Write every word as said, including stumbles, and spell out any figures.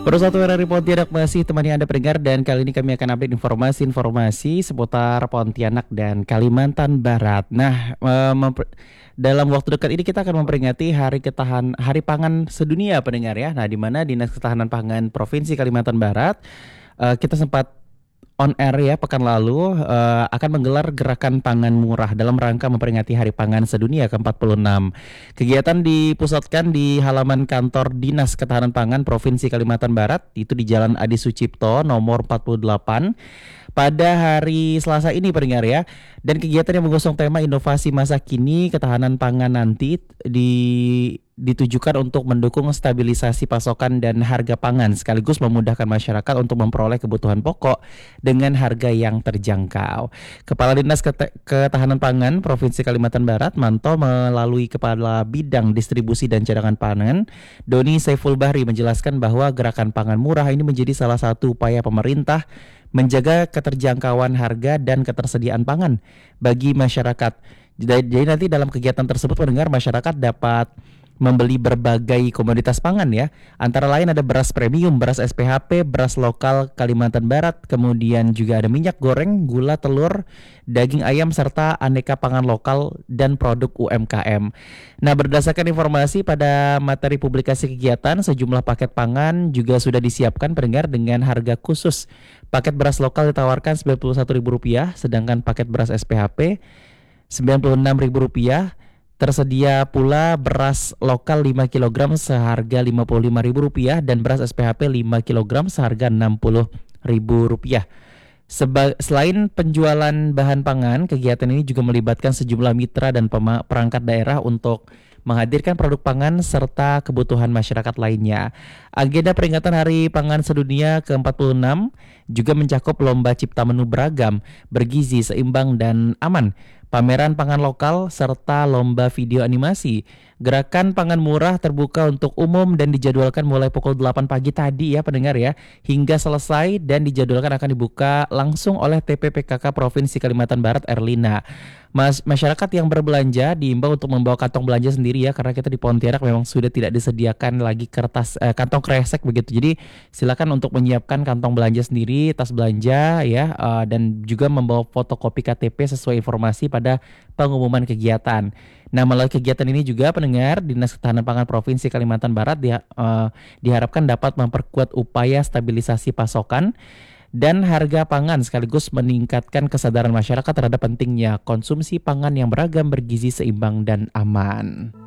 Persatuan dari Pontianak masih temani Anda pendengar dan kali ini kami akan update informasi-informasi seputar Pontianak dan Kalimantan Barat. Nah, eh, memper- dalam waktu dekat ini kita akan memperingati Hari Ketahan Hari Pangan Sedunia pendengar ya. Nah, di mana Dinas Ketahanan Pangan Provinsi Kalimantan Barat eh, kita sempat on air ya pekan lalu eh, akan menggelar gerakan pangan murah dalam rangka memperingati Hari Pangan Sedunia ke empat puluh enam. Kegiatan dipusatkan di halaman kantor Dinas Ketahanan Pangan Provinsi Kalimantan Barat, itu di Jalan Adi Sucipto nomor empat puluh delapan pada hari Selasa ini pendengar ya. Dan kegiatan yang mengusung tema inovasi masa kini ketahanan pangan nanti di ditujukan untuk mendukung stabilisasi pasokan dan harga pangan sekaligus memudahkan masyarakat untuk memperoleh kebutuhan pokok dengan harga yang terjangkau. Kepala Dinas Kete- Ketahanan Pangan Provinsi Kalimantan Barat, Manto, melalui Kepala Bidang Distribusi dan Cadangan Pangan, Doni Saiful Bahri, menjelaskan bahwa gerakan pangan murah ini menjadi salah satu upaya pemerintah menjaga keterjangkauan harga dan ketersediaan pangan bagi masyarakat. Jadi jadi nanti dalam kegiatan tersebut pendengar masyarakat dapat membeli berbagai komoditas pangan ya. Antara lain ada beras premium, beras S P H P, beras lokal Kalimantan Barat, kemudian juga ada minyak goreng, gula, telur, daging ayam serta aneka pangan lokal dan produk U M K M. Nah, berdasarkan informasi pada materi publikasi kegiatan, sejumlah paket pangan juga sudah disiapkan pendengar dengan harga khusus. Paket beras lokal ditawarkan sembilan puluh satu ribu rupiah, sedangkan paket beras S P H P sembilan puluh enam ribu rupiah. Tersedia pula beras lokal lima kilogram seharga lima puluh lima ribu rupiah dan beras S P H P lima kilogram seharga enam puluh ribu rupiah. Seba- selain penjualan bahan pangan, kegiatan ini juga melibatkan sejumlah mitra dan pema- perangkat daerah untuk menghadirkan produk pangan serta kebutuhan masyarakat lainnya. Agenda peringatan Hari Pangan Sedunia ke empat puluh enam juga mencakup lomba cipta menu beragam, bergizi, seimbang, dan aman, pameran pangan lokal, serta lomba video animasi. Gerakan pangan murah terbuka untuk umum dan dijadwalkan mulai pukul delapan pagi tadi ya pendengar ya, hingga selesai dan dijadwalkan akan dibuka langsung oleh T P P K K Provinsi Kalimantan Barat Erlina. Mas, masyarakat yang berbelanja diimbau untuk membawa kantong belanja sendiri ya, karena kita di Pontianak memang sudah tidak disediakan lagi kertas eh, kantong kresek begitu. Jadi silakan untuk menyiapkan kantong belanja sendiri, tas belanja ya, eh, dan juga membawa fotokopi K T P sesuai informasi pada pengumuman kegiatan. Nah, melalui kegiatan ini juga pendengar Dinas Ketahanan Pangan Provinsi Kalimantan Barat di, eh, diharapkan dapat memperkuat upaya stabilisasi pasokan dan harga pangan sekaligus meningkatkan kesadaran masyarakat terhadap pentingnya konsumsi pangan yang beragam, bergizi, seimbang, dan aman.